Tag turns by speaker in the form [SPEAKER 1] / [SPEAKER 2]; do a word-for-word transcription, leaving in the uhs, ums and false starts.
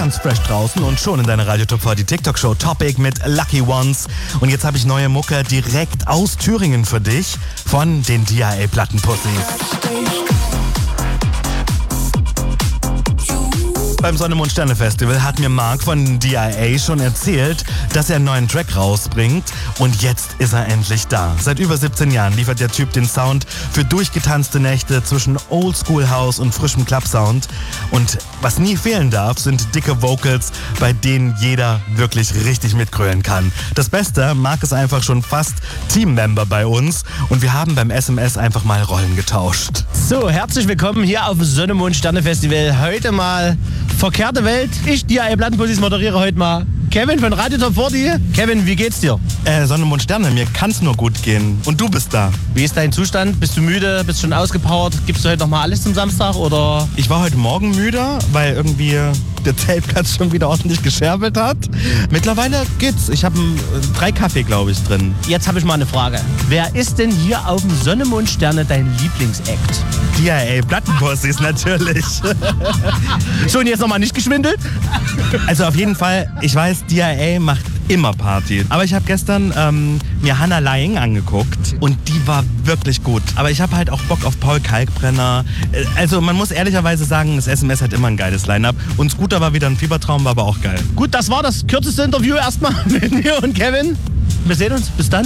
[SPEAKER 1] ganz fresh draußen und schon in deiner Radio Top vierzig TikTok-Show Topic mit Lucky Ones. Und jetzt habe ich neue Mucke direkt aus Thüringen für dich von den D I A-Plattenpussys. Beim Sonne, Mond, Sterne Festival hat mir Marc von D I A schon erzählt, dass er einen neuen Track rausbringt und jetzt ist er endlich da. Seit über siebzehn Jahren liefert der Typ den Sound für durchgetanzte Nächte zwischen Oldschool House und frischem Club-Sound. Und was nie fehlen darf, sind dicke Vocals, bei denen jeder wirklich richtig mitgrölen kann. Das Beste, Marc ist einfach schon fast Teammember bei uns und wir haben beim S M S einfach mal Rollen getauscht.
[SPEAKER 2] So, herzlich willkommen hier auf dem Sonne, Mond, Sterne Festival. Heute mal verkehrte Welt. Ich, D I A-Plattenpussys, moderiere heute mal Kevin von Radio Top vierzig. Kevin, wie geht's dir?
[SPEAKER 1] Äh, Sonne, Mond, Sterne, mir kann's nur gut gehen. Und du bist da.
[SPEAKER 2] Wie ist dein Zustand? Bist du müde? Bist du schon ausgepowert? Gibst du heute noch mal alles zum Samstag, oder?
[SPEAKER 1] Ich war heute Morgen müde, weil irgendwie der Tapeplatz schon wieder ordentlich gescherbelt hat. Mittlerweile geht's. Ich habe drei Kaffee, glaube ich, drin.
[SPEAKER 2] Jetzt habe ich mal eine Frage. Wer ist denn hier auf dem Sonne, Mond, Sterne dein Lieblingsakt?
[SPEAKER 1] D I A-Plattenpussys natürlich.
[SPEAKER 2] Schon jetzt nochmal nicht geschwindelt?
[SPEAKER 1] Also auf jeden Fall, ich weiß, D I A macht immer Party. Aber ich habe gestern ähm, mir Hannah Lying angeguckt und die war wirklich gut. Aber ich habe halt auch Bock auf Paul Kalkbrenner. Also man muss ehrlicherweise sagen, das S M S hat immer ein geiles Line-Up. Und Scooter war wieder ein Fiebertraum, war aber auch geil.
[SPEAKER 2] Gut, das war das kürzeste Interview erstmal mit mir und Kevin. Wir sehen uns. Bis dann.